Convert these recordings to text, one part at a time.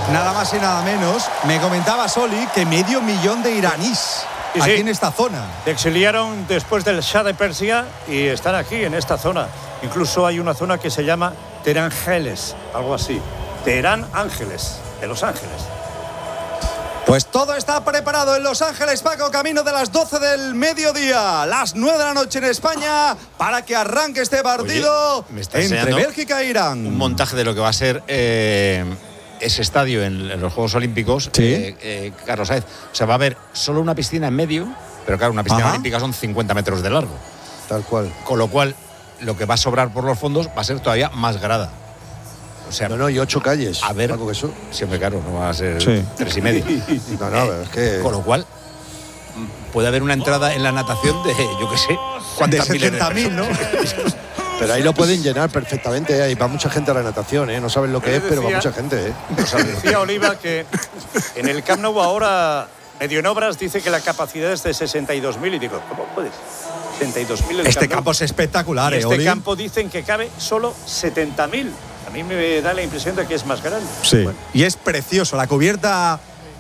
nada más y nada menos, me comentaba Soli que 500.000 de iraníes aquí en esta zona. Se exiliaron después del Shah de Persia y están aquí en esta zona. Incluso hay una zona que se llama Teherán Ángeles, algo así. Teherán Ángeles, de Los Ángeles. Pues todo está preparado en Los Ángeles, Paco, camino de las 12 del mediodía, las 9 de la noche en España, para que arranque este partido. Oye, me está entre Bélgica e Irán. Un montaje de lo que va a ser ese estadio en los Juegos Olímpicos, ¿Sí? Carlos Saez. O sea, va a haber solo una piscina en medio, pero claro, una piscina olímpica son 50 metros de largo. Tal cual. Con lo cual, lo que va a sobrar por los fondos va a ser todavía más grada. O sea, No, y 8 calles. A ver, Paco, que eso. siempre claro, no va a ser Sí. 3,5. No, es que. Con lo cual, puede haber una entrada en la natación de, yo qué sé, De cuántas miles de 70.000, ¿no? Pero ahí lo pueden llenar perfectamente, ¿eh? Ahí va mucha gente a la natación, ¿eh? No saben lo que es, pero va mucha gente, ¿eh? O sea, decía Oliva que en el Camp Nou ahora, medio en obras, dice que la capacidad es de 62.000 y digo, ¿cómo puedes? 62.000 en el Este Camp Nou. campo es espectacular, Y este Oli. campo dicen que cabe solo 70.000. A mí me da la impresión de que es más grande. Sí. Bueno, Y es precioso. La cubierta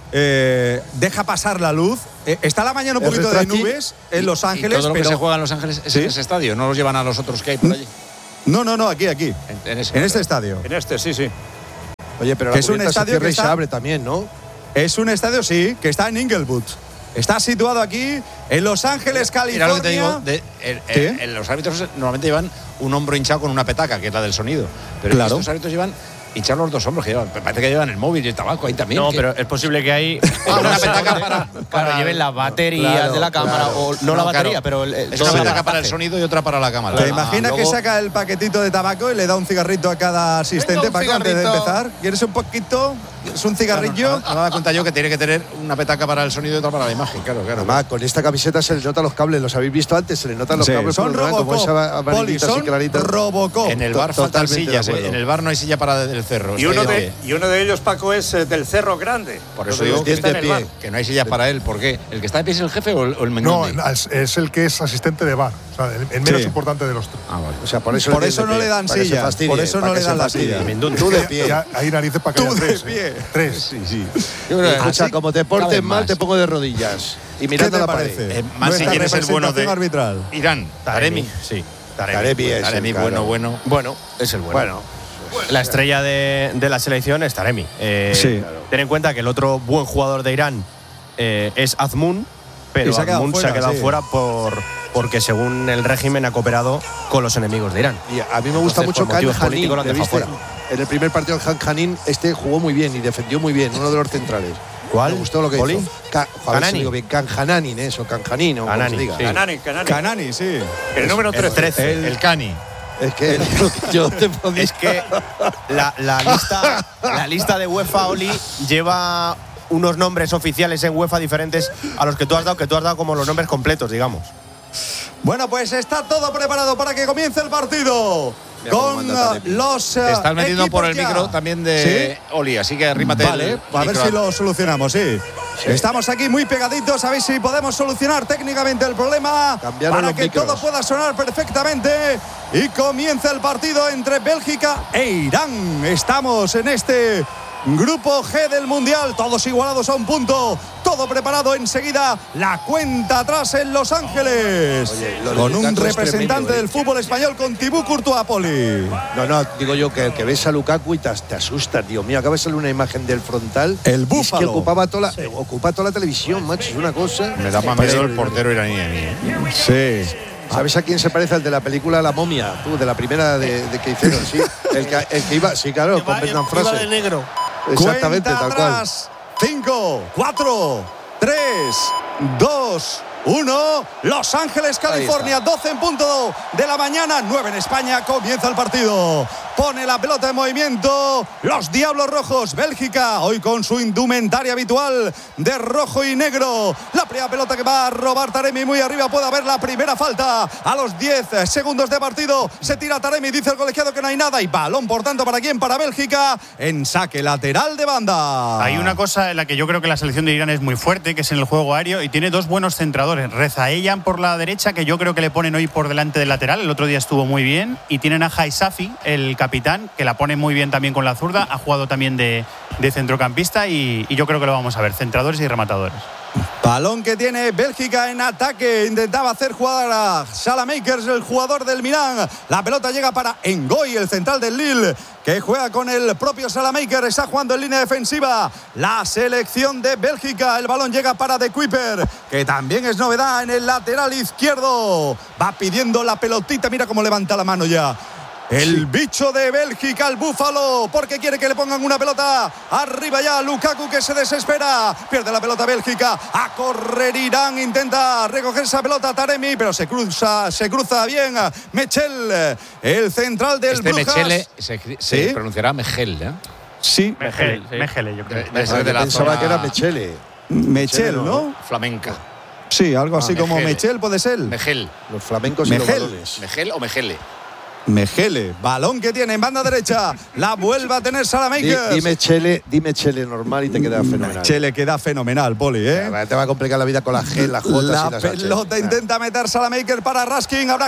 deja pasar la luz. Está la mañana un Es poquito de retráctil. nubes en Los Y Ángeles, todo lo pero que se juega en Los Ángeles es ¿Sí? en ese estadio, no los llevan a los otros que hay por allí. no, aquí. En ese. En este estadio. en este, sí. Oye, pero Que la es un cubierta se estadio cierra que y se está- abre también, ¿no? Es un estadio, sí, que está en Inglewood. Está situado aquí en Los Ángeles, Mira California. lo que te digo, ¿Qué? los árbitros normalmente llevan un hombro hinchado con una petaca, que es la del sonido. Pero Claro. estos árbitros llevan hinchados los dos hombros, que llevan. Parece que llevan el móvil y el tabaco ahí también. No, que- pero es posible que hay una petaca para lleven las baterías Claro, de la cámara, claro. o no la batería, claro. pero es todo una el petaca para el montaje. sonido y otra para la cámara. ¿Te imaginas que luego- saca el paquetito de tabaco y le da un cigarrito a cada asistente, Venga, un Paco, antes de cigarrito. empezar? ¿Quieres un poquito? ¿Es un cigarrillo? Me da cuenta yo que tiene que tener una petaca para el sonido y otra para la imagen, claro. Además, con esta camiseta se les notan los cables, los habéis visto antes, se les notan los Sí, cables son por el como esa Robocop. Poli, amarillita así son clarita. Robocop. En el bar faltan Totalmente de sillas, acuerdo. en el bar no hay silla para el cerro. Y está uno, ahí de, y uno de ellos, Paco, es del Cerro Grande. Por eso Lo de digo los que está en de el pie. bar. que no hay sillas para él. ¿Por qué? ¿El que está de pie es el jefe o el No, mengundi? es el que es asistente de bar. O sea, el menos Sí. importante de los tres. Ah, vale. O sea, por eso no le dan para que se silla, fastidie, por eso para no que le se dan la fastidie. silla. Tú de pie. Ya hay narices para que Tú haya de tres. pie. Tres. Yo creo que- Escucha, así como te portes caben mal, más. te pongo de rodillas. Y ¿Qué mirando te la pared. parece? Mansi, Nuestra ¿quién es el bueno de representación arbitral? Irán? Taremi. Sí. Taremi es el Taremi, claro. bueno. Bueno, es el bueno. Bueno, La estrella de la selección es Taremi. Sí. Ten en cuenta que el otro buen jugador de Irán es Azmoun, pero Y se ha quedado Azmoun se ha fuera, quedado sí. fuera porque según el régimen ha cooperado con los enemigos de Irán. y a mí me gusta Entonces, mucho por Khan motivos Hanin. políticos lo han ¿Le dejado viste? fuera. En el primer partido Khan Hanin jugó muy bien y defendió muy bien, uno de los centrales. ¿Cuál? Me gustó lo que ¿Poli? hizo. Joder, Kanani. si digo bien, Khan Hananin, eso, Khan Hanin o como Kanani, se diga. sí. Canani. Canani, sí. El número 13. El Cani. Es que yo te podía... Es que la lista de UEFA, Oli, lleva unos nombres oficiales en UEFA diferentes a los que tú has dado como los nombres completos, digamos. Bueno, pues está todo preparado para que comience el partido. Mira cómo Con manda Taremi. los Te estás metiendo por el equipos ya. micro también de Oli, así que arrímate Vale, el a ver micro. si lo solucionamos, sí. Estamos aquí muy pegaditos, a ver si podemos solucionar técnicamente el problema Cambiaron para los que micros. todo pueda sonar perfectamente y comience el partido entre Bélgica e Irán. Estamos en este Grupo G del Mundial, todos igualados a un punto, todo preparado enseguida, la cuenta atrás en Los Ángeles. Oye, lo de con un Lukaku es representante tremendo, del fútbol español, con Thibaut Courtois, Poli. No, digo yo que el que ves a Lukaku y te asustas, Dios mío. Acaba de salir una imagen del frontal. El y búfalo. Es que ocupa toda la televisión, macho. Es una cosa. Me da más miedo el portero iraní a mí, ¿eh? Sí. ¿Sabes a quién se parece? Al de la película La Momia, tú, de la primera de que hicieron, sí. El que iba, sí, claro, con Brendan Fraser. negro. Exactamente, Cuenta tal cual. atrás. 5, 4, 3, 2, 1. Los Ángeles, California, 12 en punto de la mañana, 9 en España. Comienza el partido. Pone la pelota en movimiento. Los Diablos Rojos, Bélgica, hoy con su indumentaria habitual de rojo y negro. La primera pelota que va a robar Taremi muy arriba. Puede haber la primera falta a los 10 segundos de partido. Se tira Taremi, dice el colegiado que no hay nada. Y balón, por tanto, ¿para quién? Para Bélgica, en saque lateral de banda. Hay una cosa en la que yo creo que la selección de Irán es muy fuerte, que es en el juego aéreo, y tiene dos buenos centradores. Rezaeian por la derecha, que yo creo que le ponen hoy por delante del lateral. El otro día estuvo muy bien. Y tienen a Haisafi, el capitán, que la pone muy bien también con la zurda. Ha jugado también de de centrocampista y yo creo que lo vamos a ver, centradores y rematadores. Balón que tiene Bélgica en ataque. Intentaba hacer jugar a Salamakers, el jugador del Milán. La pelota llega para Ngoy, el central del Lille, que juega con el propio Salamakers. Está jugando en línea defensiva la selección de Bélgica. El balón llega para De Kuyper, que también es novedad en el lateral izquierdo. Va pidiendo la pelotita. Mira cómo levanta la mano ya el bicho de Bélgica, el búfalo, porque quiere que le pongan una pelota arriba ya. Lukaku, que se desespera, pierde la pelota Bélgica. A correr Irán, intenta recoger esa pelota Taremi, pero se cruza bien Mechel, el central del Brujas. Mechele se pronunciará Mechel, ¿eh? Sí, Mechele, yo creo. Pensaba que era Mechele. Mechel, ¿no? Flamenca. Sí, algo así como Mechel, puede ser. Mechel. Los flamencos y los balones. Mechel o Mechele. Mechele, balón que tiene en banda derecha, la vuelve a tener Salamakers. Dime Chele normal y te queda fenomenal. Chele queda fenomenal, Poli, ¿eh? Te va a complicar la vida con la G, la J y la las H. pelota intenta meter Salamakers para Raskin. Habrá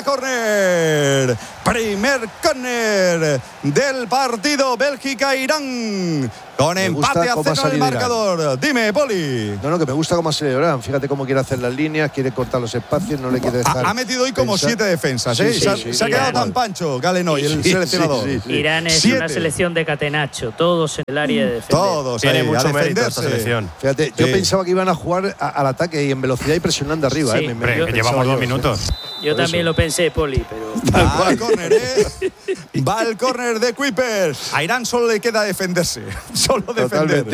córner. Primer córner del partido. Bélgica-Irán. Con empate a 0 en el marcador. Dime, Poli. No, que me gusta cómo se Irán. Fíjate cómo quiere hacer las líneas, quiere cortar los espacios, no le quiere dejar. Ha metido hoy como 7 defensas, ¿eh? Se ha quedado tan pancho, Galenoy, el seleccionador. Irán es una selección de catenacho, todos en el área de defensa. Todos tiene ahí, mucho a mérito esta selección. Fíjate, yo pensaba que iban a jugar al ataque y en velocidad y presionando arriba. Sí, que llevamos 2 minutos. Yo también lo pensé, Poli, pero… Va al córner, ¿eh? Va el córner de Kuiper. A Irán solo le queda defenderse. Solo defender.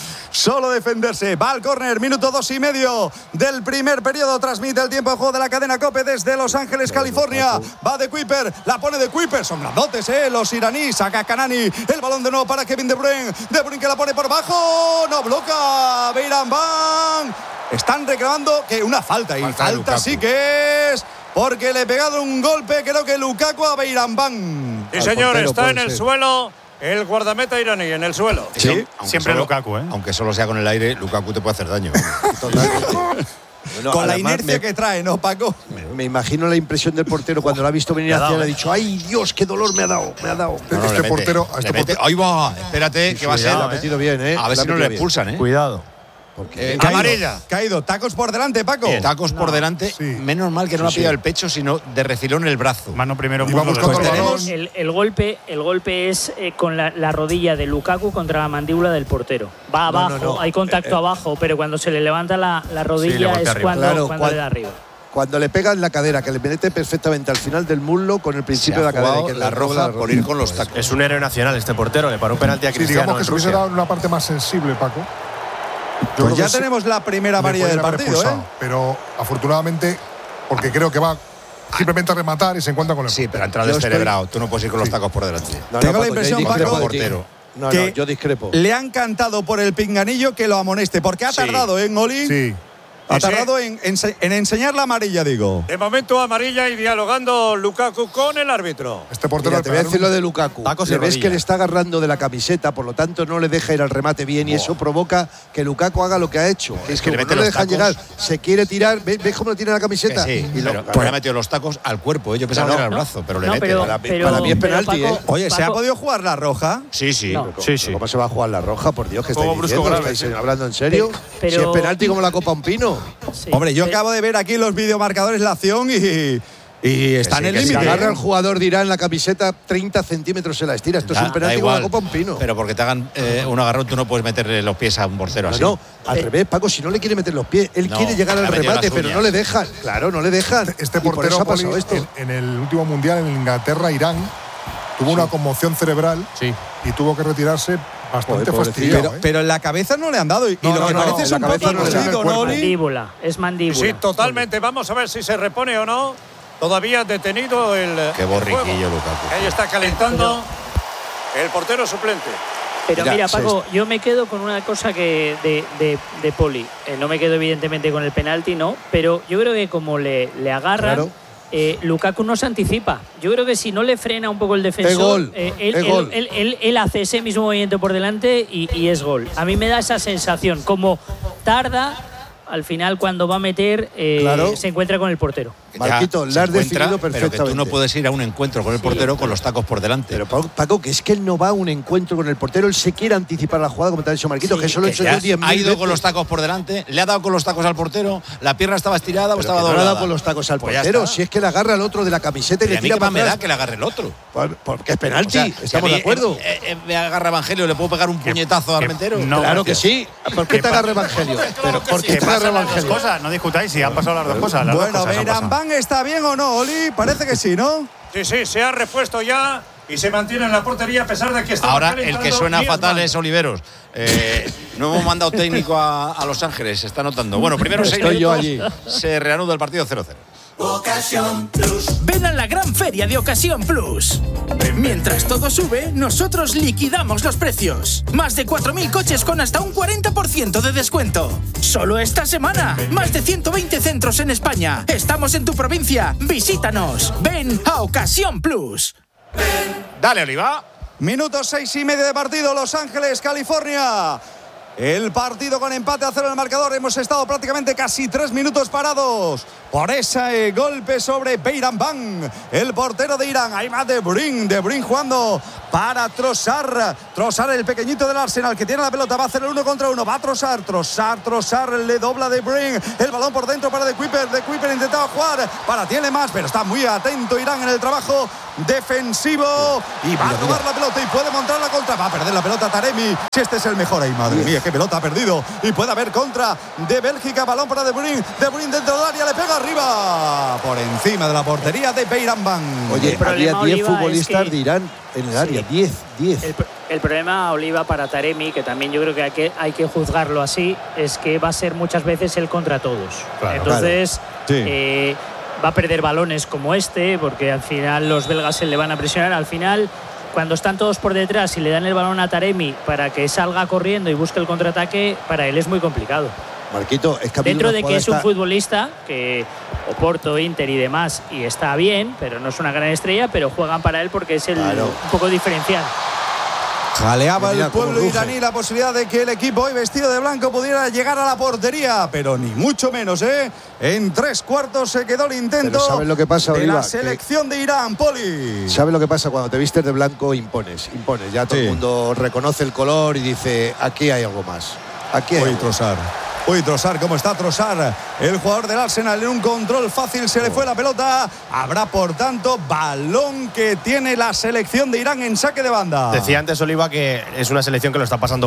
Solo defenderse. Va al córner, minuto 2,5 del primer periodo. Transmite el tiempo de juego de la cadena COPE desde Los Ángeles, California. Va de Kuiper, la pone de Kuiper. Son grandotes, los iraníes. Saca Kanani. El balón de nuevo para Kevin De Bruyne. De Bruyne que la pone por abajo. No bloca. Beiranvand. Están reclamando que una falta. Y falta sí que es, porque le he pegado un golpe, creo que Lukaku, a Beiranvand. Sí, señor, está en el suelo. El guardameta iraní en el suelo. Sí, siempre Lukaku, ¿eh? Aunque solo sea con el aire, Lukaku te puede hacer daño. Bueno, con la inercia que trae, ¿no, Paco? Me imagino la impresión del portero cuando lo ha visto venir hacia él. Ha dicho, ¡ay, Dios, qué dolor me ha dado! Este portero… Ahí va, espérate, que va a ser. Lo ha metido bien, ¿eh? A ver si no le expulsan, ¿eh? Cuidado. Amarilla. Caído. Tacos por delante, Paco. Tacos por delante. Sí. Menos mal que no le ha pillado el pecho, sino de refilón el brazo. Mano primero. Y vamos con El golpe es con la rodilla de Lukaku contra la mandíbula del portero. Va abajo, hay contacto abajo, pero cuando se le levanta la rodilla es cuando le da arriba. Cuando le pega en la cadera, que le mete perfectamente al final del muslo con el principio de la cadera. Que la roja por ir con los tacos. Es un héroe nacional este portero. Le paró un penalti a Cristiano. Digamos que se hubiese dado en una parte más sensible, Paco. Pues ya tenemos la primera amarilla del partido, ¿eh? Pero afortunadamente, porque creo que va simplemente a rematar y se encuentra con el Sí, pero ha entrado descerebrado. Tú no puedes ir con los tacos por delante. Tengo la impresión, Paco, portero. No, yo discrepo. le han cantado por el pinganillo que lo amoneste, porque ha tardado, ¿eh, Oli? Sí. Ha tardado en enseñar la amarilla, digo. De momento amarilla y dialogando Lukaku con el árbitro. Este portero… Mira, te voy a decir lo de Lukaku. Tacos y Le ves rodilla. que le está agarrando de la camiseta, por lo tanto no le deja ir al remate bien y eso provoca que Lukaku haga lo que ha hecho. Es que le como mete no le los dejan tacos. llegar, se quiere tirar. ¿Ves cómo le tiene la camiseta? Sí, Y lo- pero le ha metido los tacos al cuerpo. Yo pensaba que era el brazo, pero le mete. Para mí es penalti, ¿eh? Oye, ¿se ha podido jugar la roja? Sí, sí. No. ¿Cómo se va a jugar la roja? Por Dios, que estáis Juego brusco diciendo? grave, ¿Estáis sí. hablando en serio? Pero- Si es penalti como la Copa Un Pino. Sí. Hombre, yo acabo de ver aquí los videomarcadores la acción y está en el Se límite. agarra el jugador de Irán la camiseta 30 centímetros, se la estira. Esto es un penalti como la Copa Un Pino. Pero porque te hagan un agarrón, tú no puedes meterle los pies a un portero así. No, al revés, Paco, si no le quiere meter los pies, él No, quiere llegar le al ha metido remate, las pero uñas. no le dejan. Claro, no le dejan. Este Y por portero, eso ha pasado Poli, esto. en el último mundial en Inglaterra-Irán tuvo una conmoción cerebral y tuvo que retirarse bastante Joder, fastidiado. Pero en la cabeza no le han dado. Y No, lo que no, parece es en un la poco cabeza no le dan. torcido, ¿no, Oli? Mandíbula, es mandíbula. Sí, totalmente. Vamos a ver si se repone o no. Todavía detenido el. Qué borriquillo, juego. Lukaku. Ahí está calentando el portero suplente. Pero Mira, mira, Paco, yo me quedo con una cosa que de Poli. No me quedo evidentemente con el penalti, no, pero yo creo que como le agarran, Claro. Lukaku no se anticipa. Yo creo que si no le frena un poco el defensor, Es gol. él hace ese mismo movimiento por delante y es gol. A mí me da esa sensación, como tarda, al final cuando va a meter, Claro. se encuentra con el portero. Marquito, la has definido perfectamente. Pero que tú no puedes ir a un encuentro con el portero con los tacos por delante. Pero Paco, que es que él no va a un encuentro con el portero, él se quiere anticipar la jugada, como te ha dicho Marquito, que eso lo he hecho yo 10.000 ha ido veces. con los tacos por delante, le ha dado con los tacos al portero, la pierna estaba estirada o estaba no doblada. le ha dado con los tacos al portero, si es que le agarra al otro de la camiseta y le tira para me atrás. da que le agarre el otro. Porque es penalti, O sea, estamos de acuerdo. Me agarra Evangelio, ¿le puedo pegar un puñetazo a Armentero? No, claro que sí. ¿Por qué te agarra Evangelio? Pero ¿por qué te agarra Evangelio? No discutáis, si han pasado las dos cosas. Bueno, Beirán ¿está bien o no, Oli? Parece que sí, ¿no? Sí, se ha repuesto ya y se mantiene en la portería a pesar de que está. Ahora el que suena fatal es Oliveros. No hemos mandado técnico a Los Ángeles, se está notando. Bueno, primero 6 minutos, yo allí. se reanuda el partido 0-0. Ocasión Plus. Ven a la gran feria de Ocasión Plus. Mientras todo sube, nosotros liquidamos los precios. Más de 4.000 coches con hasta un 40% de descuento. Solo esta semana. Más de 120 centros en España. Estamos en tu provincia. Visítanos. Ven a Ocasión Plus. Dale, Oliva. Minuto 6:30 de partido, Los Ángeles, California. El partido con empate a 0 en el marcador. Hemos estado prácticamente casi 3 minutos parados por ese golpe sobre Beirán, el portero de Irán. Ahí va De Bruyne jugando para Trossard, el pequeñito del Arsenal que tiene la pelota, va a hacer el 1 contra 1, va a Trossard, le dobla De Bruyne, el balón por dentro para De Kuyper intentaba jugar para tiene más, pero está muy atento Irán en el trabajo defensivo y va a robar la pelota y puede montar la contra, va a perder la pelota Taremi, si este es el mejor ahí, madre mía, qué pelota ha perdido y puede haber contra de Bélgica, balón para De Bruyne dentro del área, le pega arriba por encima de la portería de Beirán. Oye, había 10 futbolistas de Irán en el área, 10. El problema, Oliva, para Taremi, que también yo creo que hay que juzgarlo así, es que va a ser muchas veces el contra todos. Claro, entonces va a perder balones como este, porque al final los belgas se le van a presionar. Al final, cuando están todos por detrás y le dan el balón a Taremi para que salga corriendo y busque el contraataque, para él es muy complicado. Marquito, es que dentro de que es un futbolista que Oporto, Inter y demás, y está bien, pero no es una gran estrella, pero juegan para él porque es un poco diferencial. Jaleaba el pueblo iraní la posibilidad de que el equipo hoy vestido de blanco pudiera llegar a la portería, pero ni mucho menos, En 3/4 se quedó el intento. ¿Sabes lo que pasa, de Oliva? la selección de Irán, Poli? ¿Sabes lo que pasa? Cuando te vistes de blanco impones. Ya todo el mundo reconoce el color y dice, aquí hay algo más. Aquí hay algo más. Trossard, ¿cómo está Trossard? El jugador del Arsenal en un control fácil se le fue la pelota. Habrá, por tanto, balón que tiene la selección de Irán en saque de banda. Decía antes, Oliva, que es una selección que lo está pasando